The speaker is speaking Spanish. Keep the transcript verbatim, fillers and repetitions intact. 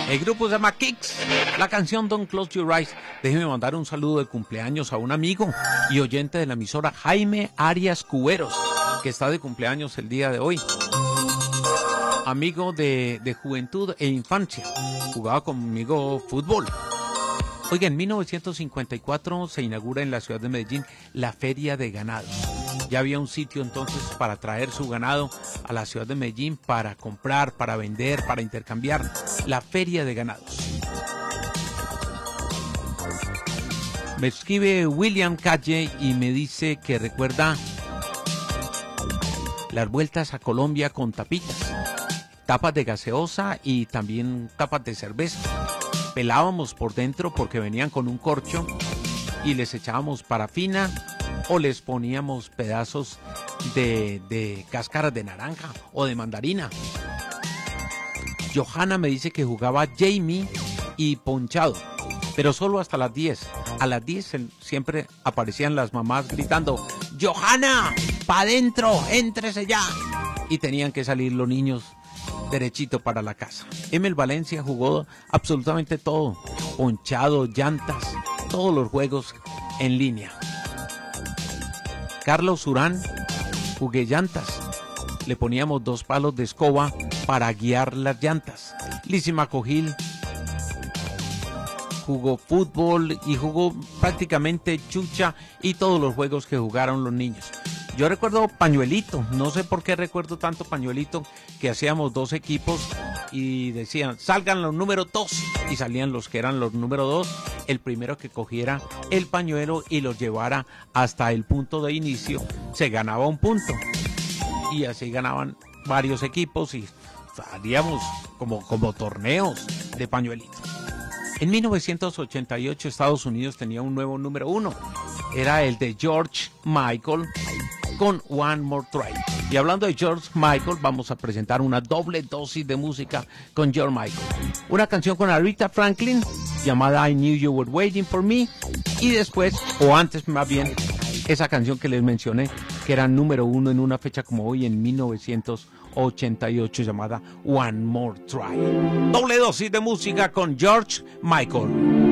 El grupo se llama Kicks. La canción Don't Close Your Eyes. Déjeme mandar un saludo de cumpleaños a un amigo y oyente de la emisora, Jaime Arias Cuberos, que está de cumpleaños el día de hoy. Amigo de, de juventud e infancia. Jugaba conmigo fútbol. Oiga, en mil novecientos cincuenta y cuatro se inaugura en la ciudad de Medellín la Feria de Ganado. Ya había un sitio entonces para traer su ganado a la ciudad de Medellín para comprar, para vender, para intercambiar. La Feria de Ganados. Me escribe William Calle y me dice que recuerda las vueltas a Colombia con tapitas, tapas de gaseosa y también tapas de cerveza. Pelábamos por dentro porque venían con un corcho y les echábamos parafina o les poníamos pedazos de, de cáscaras de naranja o de mandarina. Johanna me dice que jugaba Jamie y ponchado, pero solo hasta las diez. A las diez siempre aparecían las mamás gritando: ¡Johanna, pa' adentro, éntrese ya! Y tenían que salir los niños derechito para la casa. Emel Valencia jugó absolutamente todo: ponchado, llantas, todos los juegos en línea. Carlos Urán, jugué llantas. Le poníamos dos palos de escoba para guiar las llantas. Lizzy Macogil jugó fútbol y jugó prácticamente chucha y todos los juegos que jugaron los niños. Yo recuerdo pañuelito, no sé por qué recuerdo tanto pañuelito, que hacíamos dos equipos y decían, salgan los números dos, y salían los que eran los número dos, el primero que cogiera el pañuelo y los llevara hasta el punto de inicio, se ganaba un punto, y así ganaban varios equipos y salíamos como, como torneos de pañuelito. En mil novecientos ochenta y ocho Estados Unidos tenía un nuevo número uno, era el de George Michael, con One More Try. Y hablando de George Michael, vamos a presentar una doble dosis de música con George Michael. Una canción con Aretha Franklin llamada I Knew You Were Waiting For Me, y después, o antes más bien, esa canción que les mencioné, que era número uno en una fecha como hoy en mil novecientos ochenta y ocho, llamada One More Try. Doble dosis de música con George Michael.